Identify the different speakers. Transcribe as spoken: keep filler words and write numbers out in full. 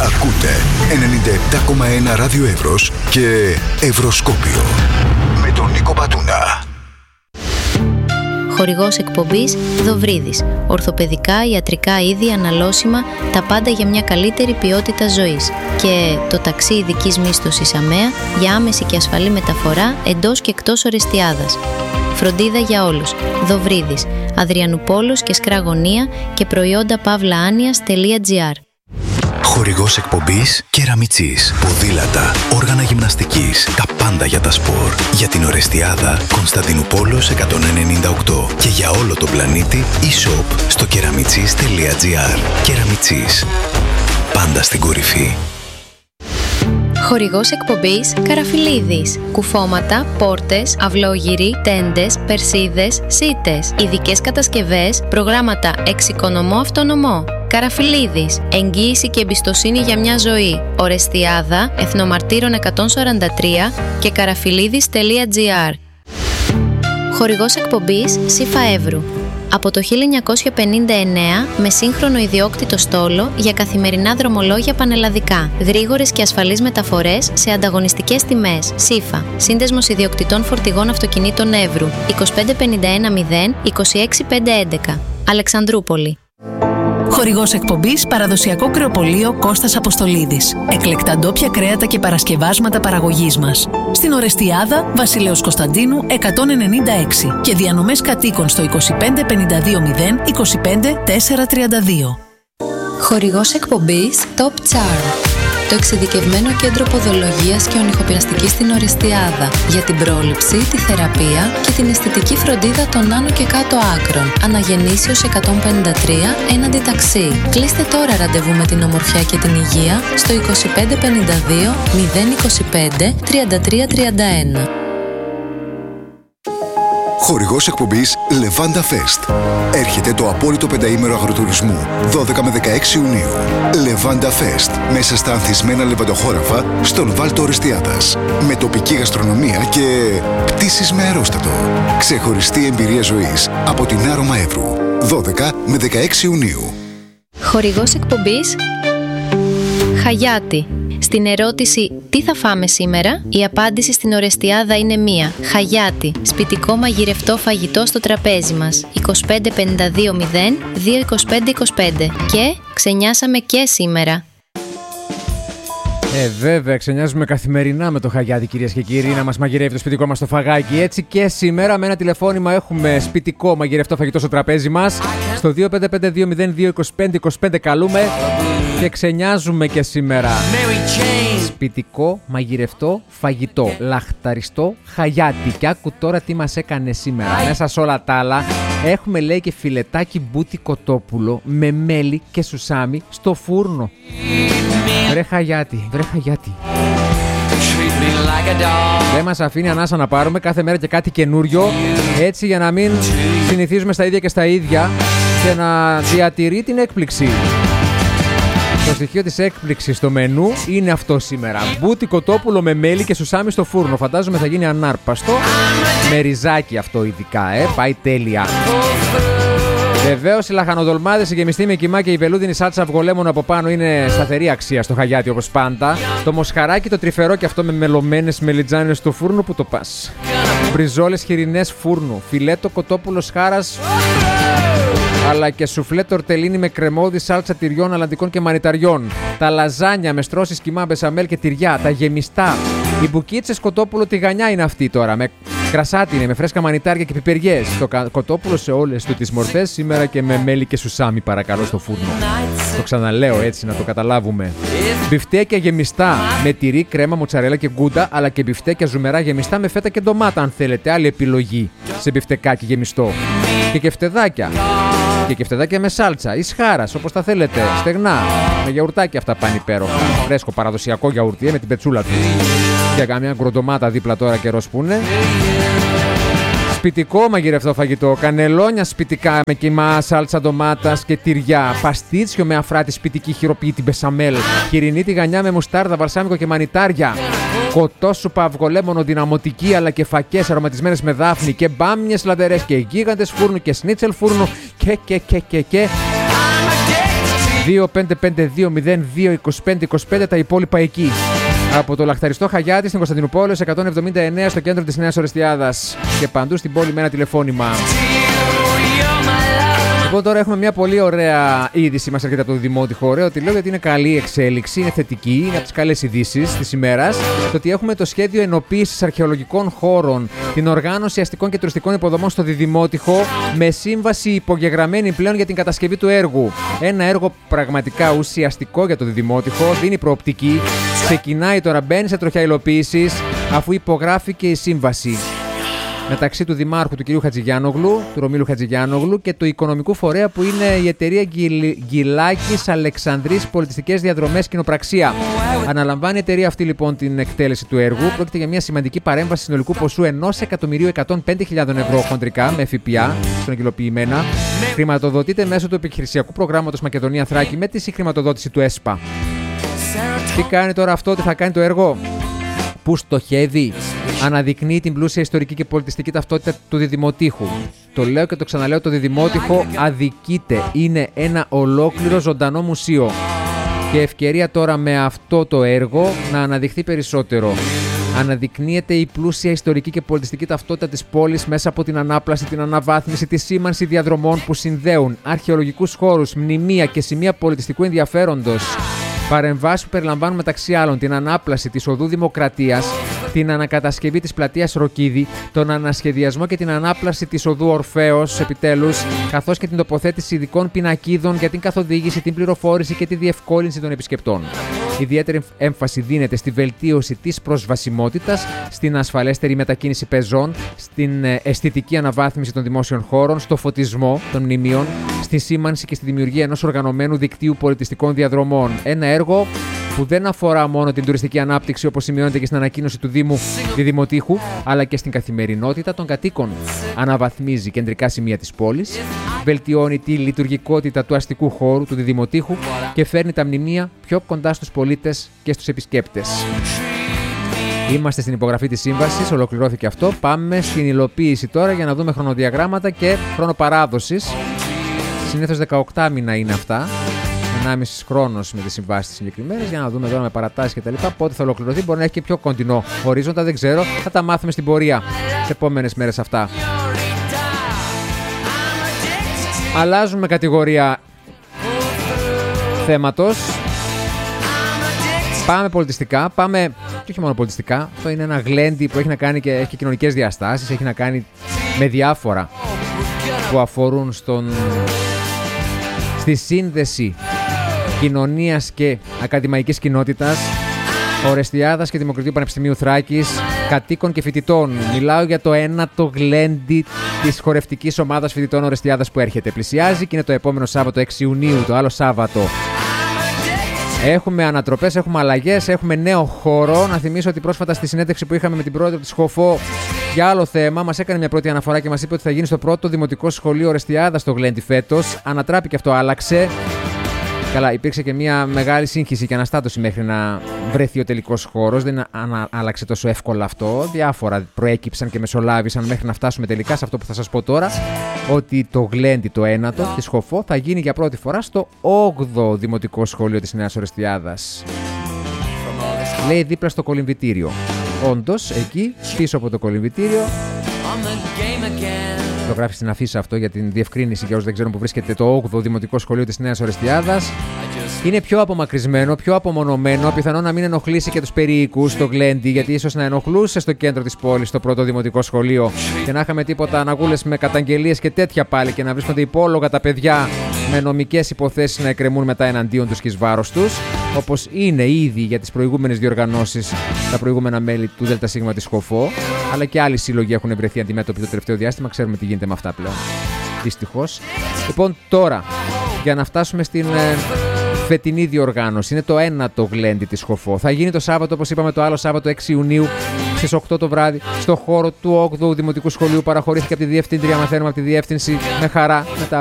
Speaker 1: Ακούτε ενενήντα επτά κόμμα ένα Ράδιο Εύρος και Ευρωσκόπιο με τον Νίκο Πατούνα.
Speaker 2: Χορηγός εκπομπής Δοβρίδης. Ορθοπαιδικά, ιατρικά είδη, αναλώσιμα, τα πάντα για μια καλύτερη ποιότητα ζωής. Και το ταξί ειδικής μίσθωσης ΑΜΕΑ για άμεση και ασφαλή μεταφορά εντός και εκτός Ορεστιάδας. Φροντίδα για όλους. Δοβρίδης. Αδριανουπόλος και Σκραγωνία και προϊόντα pavlaanias.gr.
Speaker 1: Χορηγός εκπομπής Κεραμιτσής. Ποδήλατα, όργανα γυμναστικής, τα πάντα για τα σπορ. Για την Ορεστιάδα, Κωνσταντινουπόλος εκατόν ενενήντα οκτώ. Και για όλο τον πλανήτη, e-shop στο κεραμιτσής.gr. Κεραμιτσής. Πάντα στην κορυφή.
Speaker 2: Χορηγός εκπομπής Καραφιλίδης. Κουφώματα, πόρτες, αυλόγυροι, τέντες, περσίδες, σίτες. Ειδικές κατασκευές, προγράμματα εξοικονομώ αυτονομώ. Καραφιλίδης. Εγγύηση και εμπιστοσύνη για μια ζωή. Ορεστιάδα, Εθνομαρτύρων εκατόν σαράντα τρία και καραφιλίδης.gr. Χορηγός εκπομπής Σύφα Εύρου. Από το χίλια εννιακόσια πενήντα εννέα με σύγχρονο ιδιόκτητο στόλο για καθημερινά δρομολόγια πανελλαδικά. Γρήγορες και ασφαλείς μεταφορές σε ανταγωνιστικές τιμές. Σύφα. Σύνδεσμος ιδιοκτητών φορτηγών αυτοκινήτων Εύρου. είκοσι πέντε πενήντα ένα μηδέν είκοσι έξι πεντακόσια έντεκα. Αλεξανδρούπολη.
Speaker 3: Χορηγός εκπομπής Παραδοσιακό Κρεοπωλείο Κώστας Αποστολίδης. Εκλεκτά ντόπια κρέατα και παρασκευάσματα παραγωγής μας. Στην Ορεστιάδα, Βασιλέως Κωνσταντίνου εκατόν ενενήντα έξι και διανομές κατοίκων στο είκοσι πέντε πενήντα δύο μηδέν είκοσι πέντε τετρακόσια τριάντα δύο.
Speaker 4: Χορηγός εκπομπής Top Charm. Το εξειδικευμένο κέντρο ποδολογίας και ονυχοπλαστικής στην Ορεστιάδα για την πρόληψη, τη θεραπεία και την αισθητική φροντίδα των άνω και κάτω άκρων. Αναγεννήσεως εκατόν πενήντα τρία έναντι ταξί. Κλείστε τώρα ραντεβού με την ομορφιά και την υγεία στο είκοσι πέντε πενήντα δύο μηδέν είκοσι πέντε τριάντα τρία τριάντα ένα.
Speaker 1: Χορηγός εκπομπής Levanda Fest. Έρχεται το απόλυτο πενταήμερο αγροτουρισμού δώδεκα με δεκαέξι Ιουνίου. Levanda Fest. Μέσα στα ανθισμένα λεβαντοχώραφα στον Βάλτο Ορεστιάδας. Με τοπική γαστρονομία και πτήσεις με αερόστατο. Ξεχωριστή εμπειρία ζωής από την Άρωμα Εύρου. δώδεκα με δεκαέξι Ιουνίου.
Speaker 2: Χορηγός εκπομπής Χαγιάτι. Στην ερώτηση «Τι θα φάμε σήμερα?» η απάντηση στην Ορεστιάδα είναι μία. Χαγιάτι. Σπιτικό μαγειρευτό φαγητό στο τραπέζι μας. είκοσι πέντε πενήντα δύο μηδέν δύο είκοσι πέντε είκοσι πέντε. Και ξενιάσαμε και σήμερα.
Speaker 5: Ε, βέβαια, ξενιάζουμε καθημερινά με το Χαγιάτι, κυρίες και κύριοι, να μας μαγειρεύει το σπιτικό μας το φαγάκι. Έτσι και σήμερα με ένα τηλεφώνημα έχουμε σπιτικό μαγειρευτό φαγητό στο τραπέζι μας. Στο δύο πέντε πέντε δύο μηδέν δύο είκοσι πέντε είκοσι πέντε καλούμε και ξενιάζουμε και σήμερα. Σπιτικό μαγειρευτό φαγητό. Λαχταριστό Χαγιάτι. Και άκου τώρα τι μας έκανε σήμερα. Μέσα σε όλα τα άλλα έχουμε, λέει, και φιλετάκι μπούτι κοτόπουλο με μέλι και σουσάμι στο φούρνο. Βρε Χαγιάτι, βρε Χαγιάτι. Δεν μας αφήνει ανάσα να πάρουμε κάθε μέρα και κάτι καινούριο, έτσι για να μην συνηθίζουμε στα ίδια και στα ίδια και να διατηρεί την έκπληξη. Το στοιχείο της έκπληξης στο μενού είναι αυτό σήμερα. Μπούτι κοτόπουλο με μέλι και σουσάμι στο φούρνο. Φαντάζομαι θα γίνει ανάρπαστο. Με ριζάκι αυτό ειδικά, ε. Πάει τέλεια. Βεβαίως οι λαχανοδολμάδες, η γεμιστή με κιμά και η βελούδινη σάλτσα αυγολέμονο από πάνω είναι σταθερή αξία στο Χαγιάτι όπως πάντα. Το μοσχαράκι το τρυφερό και αυτό με μελωμένες μελιτζάνες στο φούρνο που το πας. Μπριζόλες χοιρινές φούρνου. Φιλέτο κοτόπουλο χάρας. Αλλά και σουφλέ τορτελίνι με κρεμόδι σάλτσα τυριών, αλαντικών και μανιταριών. Τα λαζάνια με στρώσεις κιμά, μπεσαμέλ και τυριά. Τα γεμιστά. Οι μπουκίτσες κοτόπουλο τηγανιά είναι αυτή τώρα. Με κρασάτι είναι, με φρέσκα μανιτάρια και πιπεριές. Το κοτόπουλο σε όλες του τις μορφές, σήμερα και με μέλι και σουσάμι, παρακαλώ, στο φούρνο. Το ξαναλέω έτσι να το καταλάβουμε. Μπιφτέκια γεμιστά με τυρί, κρέμα, μοτσαρέλα και γκούντα, αλλά και μπιφτέκια ζουμερά γεμιστά με φέτα και ντομάτα, αν θέλετε. Άλλη επιλογή σε μπιφτεκάκι γεμιστό. Και κεφτεδάκια. Και κεφτεδάκια με σάλτσα ή σχάρας, όπως τα θέλετε. Στεγνά. Με γιαουρτάκι αυτά πάνε υπέροχα. Φρέσκο παραδοσιακό γιαουρτί με την πετσούλα του. Και καμιά γκροντομάτα δίπλα τώρα καιρός που είναι. Σπιτικό μαγειρευτό φαγητό. Κανελόνια σπιτικά με κιμά, σάλτσα ντομάτας και τυριά. Παστίτσιο με αφράτη σπιτική χειροποίητη μπεσαμέλ. Χοιρινή τηγανιά με μουστάρδα, βαλσάμικο και μανιτάρια. Κοτόσουπα αυγολέμονο δυναμωτική, αλλά και φακές αρωματισμένες με δάφνη. Και μπάμιες λαδερές και γίγαντες φούρνου και σνίτσελ φούρνου. Και και και και και. δύο πέντε πέντε δύο μηδέν δύο είκοσι πέντε είκοσι πέντε, τα υπόλοιπα εκεί. Από το λαχταριστό Χαγιάτη στην Κωνσταντινούπολη, εκατόν εβδομήντα εννέα στο κέντρο της Νέας Ορεστιάδας και παντού στην πόλη με ένα τηλεφώνημα. Λοιπόν, τώρα έχουμε μια πολύ ωραία είδηση, μας έρχεται από το Δημότυχο. Ωραίο ότι λέω, γιατί είναι καλή εξέλιξη, είναι θετική, είναι από τις καλές ειδήσεις της ημέρας. Το ότι έχουμε το σχέδιο ενοποίησης αρχαιολογικών χώρων, την οργάνωση αστικών και τουριστικών υποδομών στο Διδημότυχο, με σύμβαση υπογεγραμμένη πλέον για την κατασκευή του έργου. Ένα έργο πραγματικά ουσιαστικό για το Διδημότυχο, δίνει προοπτική, ξεκινάει τώρα, μπαίνει σε τροχιά υλοποίησης, αφού υπογράφηκε η σύμβαση μεταξύ του Δημάρχου του κ. Χατζηγιάννογλου, του Ρωμίλου Χατζηγιάννογλου, και του οικονομικού φορέα που είναι η εταιρεία Γκυλάκης Αλεξανδρής Πολιτιστικές Διαδρομές Κοινοπραξία. Αναλαμβάνει η εταιρεία αυτή λοιπόν την εκτέλεση του έργου. Πρόκειται για μια σημαντική παρέμβαση συνολικού ποσού ενός εκατομμυρίου εκατόν πέντε χιλιάδων ευρώ χοντρικά με ΦΠΑ, στον εγκυλοποιημένα. Χρηματοδοτείται μέσω του επιχειρησιακού προγράμματος Μακεδονία Θράκη με τη συγχρηματοδότηση του ΕΣΠΑ. Τι κάνει τώρα αυτό, τι θα κάνει το έργο, πού στοχεύει? Αναδεικνύει την πλούσια ιστορική και πολιτιστική ταυτότητα του Διδημοτήχου. Το λέω και το ξαναλέω, το Διδημότυχο αδικείται. Είναι ένα ολόκληρο ζωντανό μουσείο. Και ευκαιρία τώρα με αυτό το έργο να αναδειχθεί περισσότερο. Αναδεικνύεται η πλούσια ιστορική και πολιτιστική ταυτότητα της πόλης μέσα από την ανάπλαση, την αναβάθμιση, τη σήμανση διαδρομών που συνδέουν αρχαιολογικούς χώρους, μνημεία και σημεία πολιτιστικού ενδιαφέροντος. Παρεμβάσεις που περιλαμβάνουν μεταξύ άλλων την ανάπλαση της οδού Δημοκρατίας, την ανακατασκευή της πλατείας Ροκίδη, τον ανασχεδιασμό και την ανάπλαση της οδού Ορφέως επιτέλους, καθώς και την τοποθέτηση ειδικών πινακίδων για την καθοδήγηση, την πληροφόρηση και τη διευκόλυνση των επισκεπτών. Ιδιαίτερη έμφαση δίνεται στη βελτίωση της προσβασιμότητας, στην ασφαλέστερη μετακίνηση πεζών, στην αισθητική αναβάθμιση των δημόσιων χώρων, στο φωτισμό των μνημείων, στη σήμανση και στη δημιουργία ενός οργανωμένου δικτύου πολιτιστικών διαδρομών. Ένα έργο που δεν αφορά μόνο την τουριστική ανάπτυξη, όπως σημειώνεται και στην ανακοίνωση του Δήμου Διδημοτήχου, αλλά και στην καθημερινότητα των κατοίκων. Αναβαθμίζει κεντρικά σημεία της πόλης, βελτιώνει τη λειτουργικότητα του αστικού χώρου του Διδημοτήχου και φέρνει τα μνημεία πιο κοντά στους πολίτες και στους επισκέπτες. Είμαστε στην υπογραφή της σύμβασης, ολοκληρώθηκε αυτό. Πάμε στην υλοποίηση τώρα για να δούμε χρονοδιαγράμματα και χρόνο παράδοσης. Συνήθως δεκαοκτώ μήνα είναι αυτά. ενάμιση χρόνος με τις συμβάσεις συγκεκριμένες, για να δούμε τώρα με παρατάσεις και τα λοιπά πότε θα ολοκληρωθεί. Μπορεί να έχει και πιο κοντινό ορίζοντα, δεν ξέρω. Θα τα μάθουμε στην πορεία τις επόμενες μέρες αυτά. Αλλάζουμε κατηγορία θέματος. Πάμε πολιτιστικά, πάμε και όχι μόνο πολιτιστικά. Αυτό είναι ένα γλέντι που έχει να κάνει και έχει και κοινωνικές διαστάσεις, έχει να κάνει με διάφορα που αφορούν στον... στη σύνδεση κοινωνίας και ακαδημαϊκής κοινότητας, Ορεστιάδας και Δημοκρατίου Πανεπιστημίου Θράκης, κατοίκων και φοιτητών. Μιλάω για το ένατο γλέντι της χορευτικής ομάδας φοιτητών Ορεστιάδας που έρχεται. Πλησιάζει και είναι το επόμενο Σάββατο έξι Ιουνίου, το άλλο Σάββατο. Έχουμε ανατροπές, έχουμε αλλαγές, έχουμε νέο χώρο. Να θυμίσω ότι πρόσφατα στη συνέντευξη που είχαμε με την πρόεδρο της Χοφό για άλλο θέμα, μας έκανε μια πρώτη αναφορά και μας είπε ότι θα γίνει στο πρώτο δημοτικό σχολείο Ορεστιάδας στο Γλέντι φέτος. Ανατράπηκε αυτό, άλλαξε. Καλά, υπήρξε και μια μεγάλη σύγχυση και αναστάτωση μέχρι να βρεθεί ο τελικός χώρος. Δεν ανα... άλλαξε τόσο εύκολα αυτό. Διάφορα προέκυψαν και μεσολάβησαν μέχρι να φτάσουμε τελικά σε αυτό που θα σας πω τώρα. Ότι το Γλέντι, το ένατο της Χοφό, θα γίνει για πρώτη φορά στο όγδοο δημοτικό σχολείο της Νέας Ορεστιάδας. Λέει δίπλα στο κολυμβητήριο. Όντως, εκεί, πίσω από το κολυμβητήριο. Το γράφει στην αφίσα αυτό για την διευκρίνηση για όσους δεν ξέρουν που βρίσκεται το όγδοο Δημοτικό Σχολείο της Νέας Ορεστιάδας. Είναι πιο απομακρυσμένο, πιο απομονωμένο, πιθανόν να μην ενοχλήσει και τους περιοίκους στο Γλέντι, γιατί ίσως να ενοχλούσε στο κέντρο της πόλης το πρώτο Δημοτικό Σχολείο και να είχαμε τίποτα αναγούλες με καταγγελίες και τέτοια πάλι και να βρίσκονται υπόλογα τα παιδιά με νομικές υποθέσεις να εκκρεμούν μετά εναντίον τους και εις βάρος τους, όπως είναι ήδη για τις προηγούμενες διοργανώσεις τα προηγούμενα μέλη του ΔΣ της Χοφό, αλλά και άλλοι σύλλογοι έχουν βρεθεί αντιμέτωποι το τελευταίο διάστημα. Ξέρουμε τι γίνεται με αυτά πλέον. Δυστυχώς. Λοιπόν, τώρα, για να φτάσουμε στην ε, φετινή διοργάνωση, είναι το ένατο Γλέντι της Χοφό. Θα γίνει το Σάββατο, όπως είπαμε, το άλλο Σάββατο έξι Ιουνίου στις οκτώ το βράδυ, στο χώρο του όγδοου Δημοτικού Σχολείου. Παραχωρήθηκε από τη Διευθύντρια, μαθαίνουμε από τη Διεύθυνση, με χαρά, με τα